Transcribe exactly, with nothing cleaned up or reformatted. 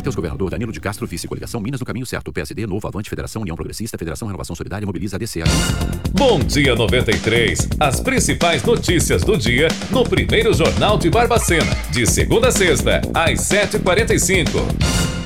Matheus Governador, Danilo de Castro, Vice Coligação Minas no caminho certo. P S D, Novo, Avante, Federação, União Progressista, Federação Renovação Solidária, Mobiliza, A D C A. Bom Dia noventa e três. As principais notícias do dia no primeiro Jornal de Barbacena. De segunda a sexta, às sete e quarenta e cinco.